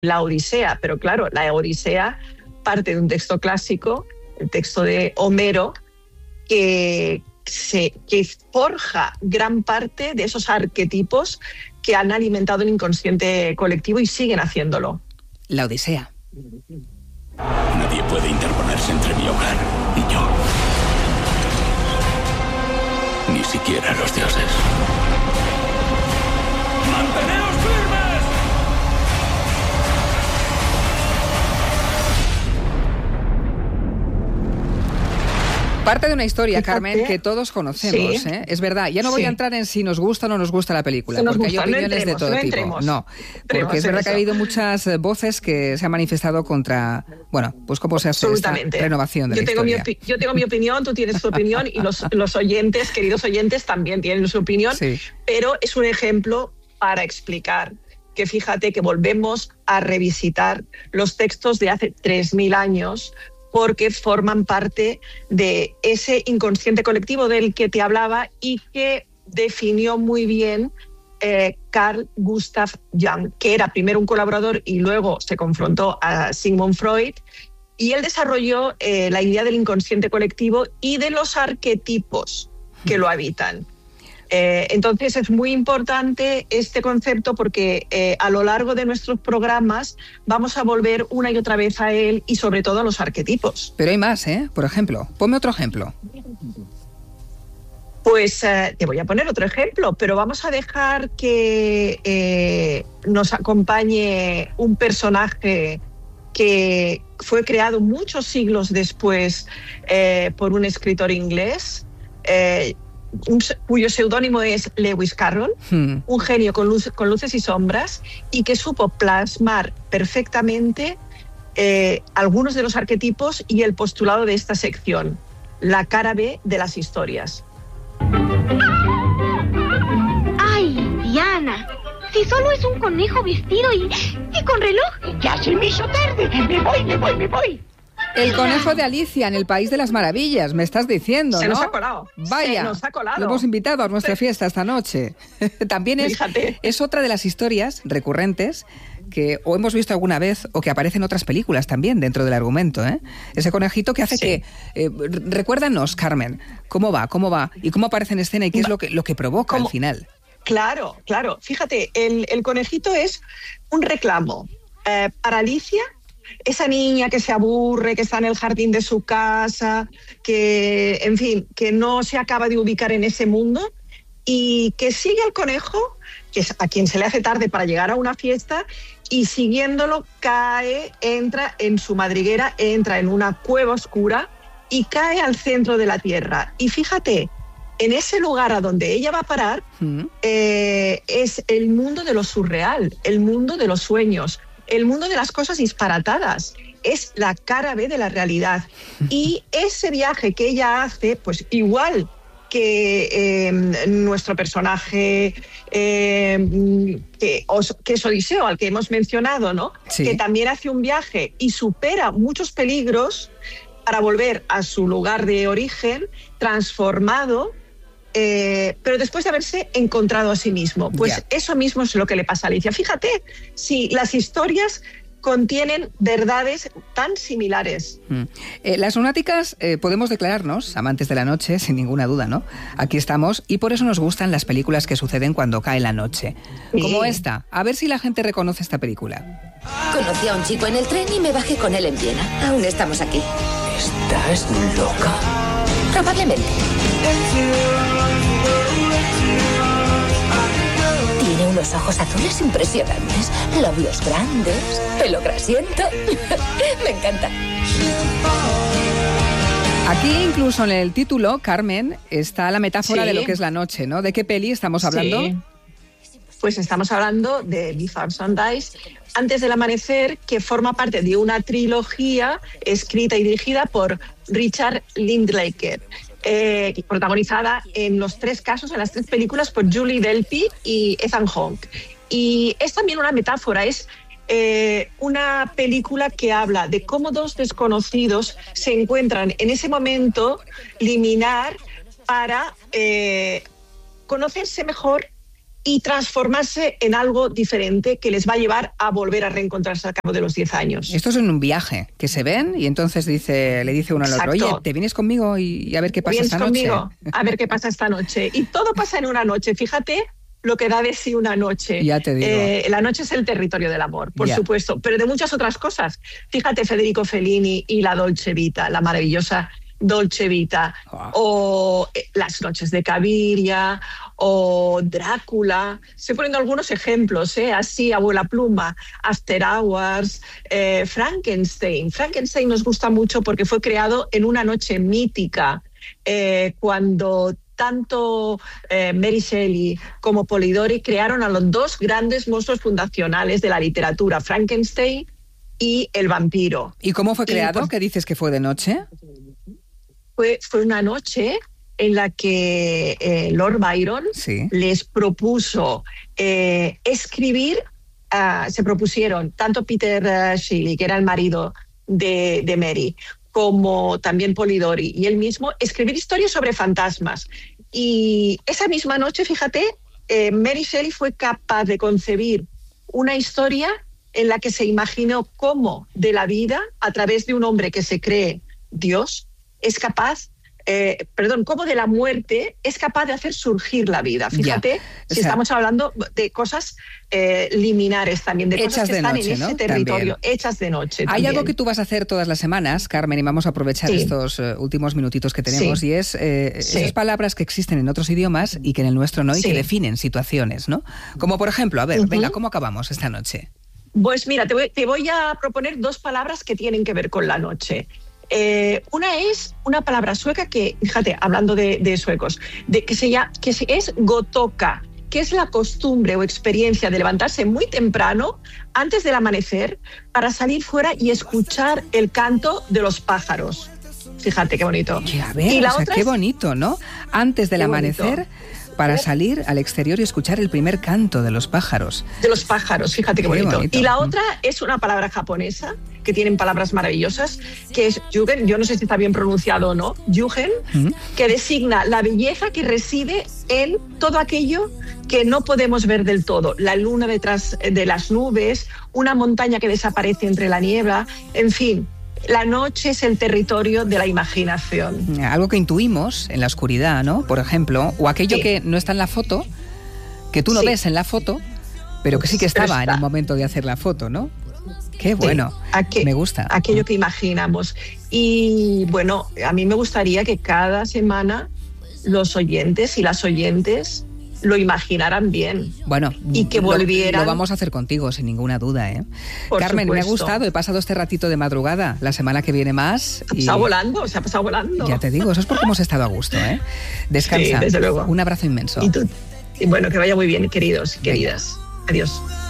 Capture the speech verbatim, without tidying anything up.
la Odisea, pero claro, la Odisea parte de un texto clásico, el texto de Homero, que, se, que forja gran parte de esos arquetipos que han alimentado el inconsciente colectivo y siguen haciéndolo. La Odisea. Nadie puede interponerse entre mi hogar y yo. Ni siquiera los dioses. ¡Manteneos firmes! Parte de una historia, Fíjate, Carmen, que todos conocemos, sí, ¿eh? Es verdad. Ya no voy sí. a entrar en si nos gusta o no nos gusta la película, Si nos porque gusta, hay opiniones no entremos, de todo no tipo. entremos. No, Entremos porque es en verdad eso. que ha habido muchas voces que se han manifestado contra, bueno, pues cómo se hace esta renovación de yo la tengo historia. Mi yo tengo mi opinión, tú tienes tu opinión y los, los oyentes, queridos oyentes, también tienen su opinión, Sí. pero es un ejemplo para explicar que fíjate que volvemos a revisitar los textos de hace tres mil años porque forman parte de ese inconsciente colectivo del que te hablaba y que definió muy bien eh, Carl Gustav Jung, que era primero un colaborador y luego se confrontó a Sigmund Freud, y él desarrolló eh, la idea del inconsciente colectivo y de los arquetipos que lo habitan. Eh, entonces es muy importante este concepto porque eh, a lo largo de nuestros programas vamos a volver una y otra vez a él y sobre todo a los arquetipos. Pero hay más, ¿eh? Por ejemplo, ponme otro ejemplo. Pues eh, te voy a poner otro ejemplo, pero vamos a dejar que eh, nos acompañe un personaje que fue creado muchos siglos después eh, por un escritor inglés, eh, un, cuyo seudónimo es Lewis Carroll, hmm. un genio con, luz, con luces y sombras, y que supo plasmar perfectamente eh, algunos de los arquetipos y el postulado de esta sección, la cara B de las historias. ¡Ay, Diana! Si solo es un conejo vestido y, y con reloj. ¡Ya se me hizo tarde! ¡Me voy, me voy, me voy! El conejo de Alicia en el País de las Maravillas, me estás diciendo, Se ¿no? nos ha colado. Vaya, Se nos ha colado. Lo hemos invitado a nuestra Sí. fiesta esta noche. También es, es otra de las historias recurrentes que o hemos visto alguna vez o que aparece en otras películas también dentro del argumento, ¿eh? Ese conejito que hace sí. que... Eh, recuérdanos, Carmen, ¿cómo va? ¿Cómo va? ¿Y cómo aparece en escena y qué es lo que, lo que provoca ¿Cómo? al final? Claro, claro. Fíjate, el, el conejito es un reclamo eh, para Alicia, esa niña que se aburre, que está en el jardín de su casa, que, en fin, que no se acaba de ubicar en ese mundo y que sigue al conejo, que es a quien se le hace tarde para llegar a una fiesta, y siguiéndolo cae, entra en su madriguera, entra en una cueva oscura y cae al centro de la tierra. Y fíjate, en ese lugar a donde ella va a parar ¿Mm? eh, es el mundo de lo surreal, el mundo de los sueños, el mundo de las cosas disparatadas. Es la cara B de la realidad. Y ese viaje que ella hace, pues igual que eh, nuestro personaje, eh, que, que es Odiseo, al que hemos mencionado, ¿no? Sí. Que también hace un viaje y supera muchos peligros para volver a su lugar de origen, transformado, eh, pero después de haberse encontrado a sí mismo. Pues yeah. eso mismo es lo que le pasa a Alicia. Fíjate, si las historias contienen verdades tan similares. Mm. Eh, las lunáticas eh, podemos declararnos amantes de la noche, sin ninguna duda, ¿no? Aquí estamos, y por eso nos gustan las películas que suceden cuando cae la noche. Sí. Como esta. A ver si la gente reconoce esta película. Conocí a un chico en el tren y me bajé con él en Viena. Aún estamos aquí. ¿Estás loca? Probablemente. Tiene unos ojos azules impresionantes, labios grandes, pelo grasiento. Me encanta. Aquí incluso en el título, Carmen, está la metáfora sí. de lo que es la noche, ¿no? ¿De qué peli estamos hablando? Sí. Pues estamos hablando de Before Sunrise, Antes del amanecer, que forma parte de una trilogía escrita y dirigida por Richard Linklater. Eh, protagonizada en los tres casos, en las tres películas, por Julie Delpy y Ethan Hawke. Y es también una metáfora, es eh, una película que habla de cómo dos desconocidos se encuentran en ese momento liminar para eh, conocerse mejor y transformarse en algo diferente que les va a llevar a volver a reencontrarse al cabo de los diez años. Esto es en un viaje, que se ven y entonces dice, le dice uno al otro, oye, ¿te vienes conmigo y, y a ver qué pasa esta noche? ¿Vienes conmigo? A ver qué pasa esta noche. Y todo pasa en una noche, fíjate lo que da de sí una noche. Ya te digo. Eh, la noche es el territorio del amor, por ya. supuesto, pero de muchas otras cosas. Fíjate Federico Fellini y la Dolce Vita, la maravillosa Dolce Vita, oh. o eh, Las noches de Caviria, o Drácula. Estoy poniendo algunos ejemplos, ¿eh? Así, abuela pluma, After Hours, eh, Frankenstein. Frankenstein nos gusta mucho porque fue creado en una noche mítica, eh, cuando tanto eh, Mary Shelley como Polidori crearon a los dos grandes monstruos fundacionales de la literatura, Frankenstein y el vampiro. ¿Y cómo fue creado? Y, pues, ¿Qué dices que fue de noche? Fue, fue una noche en la que eh, Lord Byron sí. les propuso eh, escribir, uh, se propusieron tanto Peter uh, Shelley, que era el marido de, de Mary, como también Polidori y él mismo, escribir historias sobre fantasmas. Y esa misma noche, fíjate, eh, Mary Shelley fue capaz de concebir una historia en la que se imaginó cómo de la vida, a través de un hombre que se cree Dios, es capaz, eh, perdón, cómo de la muerte es capaz de hacer surgir la vida. Fíjate, ya, si sea, estamos hablando de cosas eh, liminares también, de cosas que de están noche, en ¿no? ese territorio, también. hechas de noche. Hay también. algo que tú vas a hacer todas las semanas, Carmen, y vamos a aprovechar sí. estos uh, últimos minutitos que tenemos, sí. y es eh, sí. esas palabras que existen en otros idiomas y que en el nuestro no, y sí. que definen situaciones, ¿no? Como por ejemplo, a ver, uh-huh. venga, ¿cómo acabamos esta noche? Pues mira, te voy, te voy a proponer dos palabras que tienen que ver con la noche. Eh, una es una palabra sueca que, fíjate, hablando de, de suecos, de, que, se llama, que es gotoka, que es la costumbre o experiencia de levantarse muy temprano, antes del amanecer, para salir fuera y escuchar el canto de los pájaros. Fíjate qué bonito. Ya ves, y la o sea, otra qué es, bonito, ¿no? Antes del amanecer... Bonito. Para salir al exterior y escuchar el primer canto de los pájaros. De los pájaros, fíjate qué, qué bonito. bonito. Y la mm. otra es una palabra japonesa, que tienen palabras maravillosas, que es yugen, yo no sé si está bien pronunciado o no, yugen, mm. que designa la belleza que reside en todo aquello que no podemos ver del todo. La luna detrás de las nubes, una montaña que desaparece entre la niebla, en fin. La noche es el territorio de la imaginación. Algo que intuimos en la oscuridad, ¿no? Por ejemplo, o aquello sí. que no está en la foto, que tú no sí. ves en la foto, pero que sí que estaba en el momento de hacer la foto, ¿no? Qué bueno, sí. Aqu- me gusta. Aquello que imaginamos. Y bueno, a mí me gustaría que cada semana los oyentes y las oyentes lo imaginaran bien. Bueno, y que volvieran. Lo, lo vamos a hacer contigo, sin ninguna duda, ¿eh? Por Carmen, supuesto. Me ha gustado, he pasado este ratito de madrugada. La semana que viene más. Se ha pasado y... volando, se ha pasado volando. Ya te digo, eso es porque hemos estado a gusto, ¿eh? Descansa. Sí, desde luego. Un abrazo inmenso. Y, tú, y bueno, que vaya muy bien, queridos y queridas. Adiós.